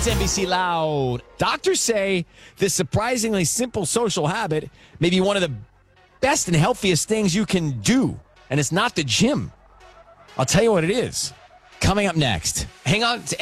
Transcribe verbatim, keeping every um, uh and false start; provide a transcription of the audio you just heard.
It's N B C Loud. Doctors say this surprisingly simple social habit may be one of the best and healthiest things you can do, and it's not the gym. I'll tell you what it is. Coming up next. Hang on to